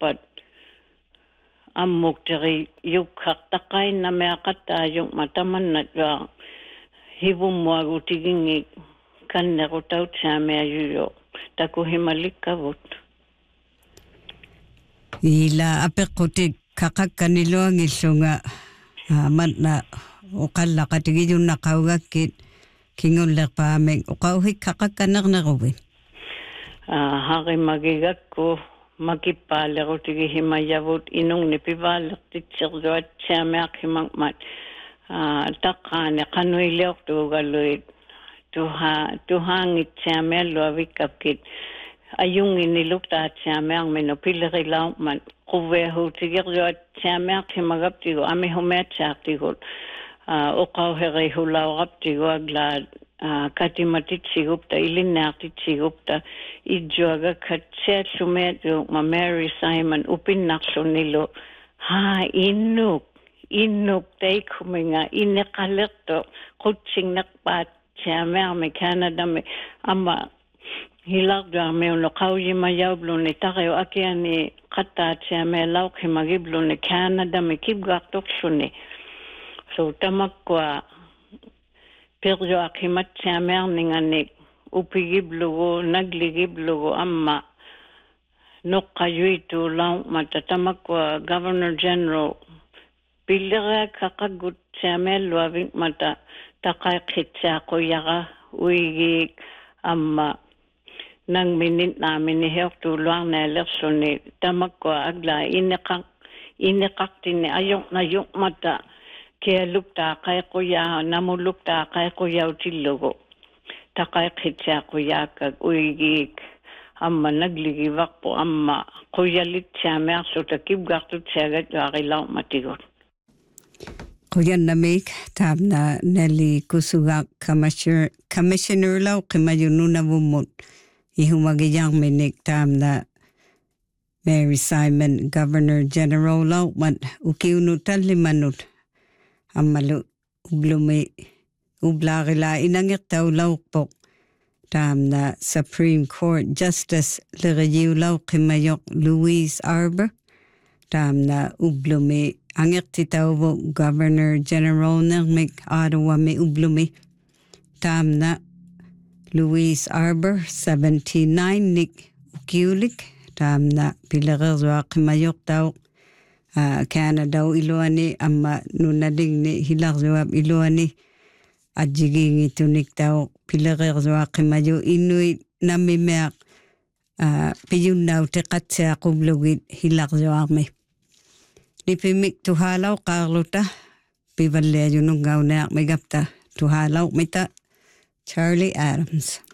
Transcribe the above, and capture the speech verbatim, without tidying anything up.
pat amukteri yukkaqtaqain nameaqattaayung matamannat wa hivummuagu tigingi kannerutaut saameayuyo takuhimalikkavut ila apequtik kaqakkaniluangillunga amatna uqallaqatigiyunnaqaugakkit kingullerpaamik uqauhik kaqakkanerneruvin hari magigakku makippaalerutigihimajavut inungni pivaaleqtitserluat saameaqhimangmat taqaane qanuileortuugaluit tuha tuhangit saamealluavikkapkit ayunginiluktaat saamearminu pillerilaumman quveahuutigerluat saameaqhimagaptigu amihumeatsaartigut uqauherihulauraptigu aglaat katimatitsigupta ilinnaartitsigupta idjuaga katseatsumeatu ma Mary Simon upinnarlunilu ha innuk innuk teikuminga inneqalerto qutsingnerpaat saamearmi Canadami amma hilarduarmiunu qauyimayaubluni taqio akiani qattaat saameelauqimagibluni Canadami kibgaartorluni so tamakkua Pirjo akimat saamearninganik upigiblugu nagligiblugu amma nuqqayuitu laumata tamakwa Governor General pillera kaqagut saamealluavimata taqaiqitsaaqoyaqa uigik amma nangminit naamini heortu luarnaalerluni tamakwa agla inneqaq inneqaqtini ayoqnayuqmata kia lukta qayquya namulukta qayquyautillugu taqaiqitsaaquyaakkak uigik amma nagligivaqpu amma quyalitsaamiarluta kibgartutsagat yuarilaummatigut quyannamik taabna nali kusugaq commissioner commissioner law qimayununavumut ihumagiyarminik taabna Mary Simon Governor General law mat ukiunutallimanut ammalu ublumi ublagila inangirtau lauqpoq taamna Supreme Court Justice liriyiulau qimayok Louise Arbour taamna ublumi angirtitauvu Governor General nermik Ottawa-mi ublumi taamna Louise Arbour seventy-nine nik ukiulik taamna pilerirwa qimayok tau Uh, Canada iluani amma nunadingni hilarzuab iluani adjigingi tunik tau pilerirzuaq qimayu inuit namimeaq uh, piyunnau teqatsiaquvlugit hilarzuarmi nipimik tuhalau qaarluta pivalliajunungaunaq migapta tuhalau mita Charlie Adams.